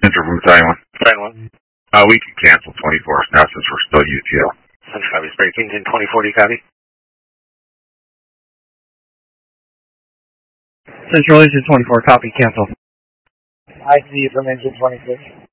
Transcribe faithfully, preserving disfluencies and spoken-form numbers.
Central from Taiwan. Taiwan. Uh, we can cancel twenty-four now since we're still U T L. Central copy. Spirit Kington twenty forty copy. Central Engine twenty-four, copy, cancel. I see you from Engine twenty-six.